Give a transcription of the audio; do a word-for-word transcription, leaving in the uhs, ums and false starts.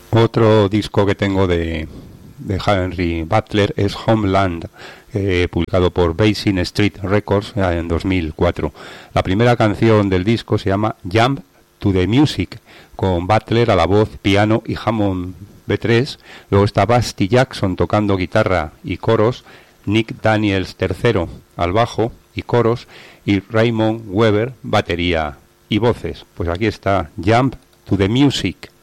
Otro disco que tengo de, de Henry Butler es Homeland, eh, publicado por Basin Street Records eh, en dos mil cuatro. La primera canción del disco se llama Jump to the Music, con Butler a la voz, piano y Hammond B tres. Luego está Basti Jackson tocando guitarra y coros, Nick Daniels tercero al bajo y coros, y Raymond Weber batería y voces. Pues aquí está Jump to the Music.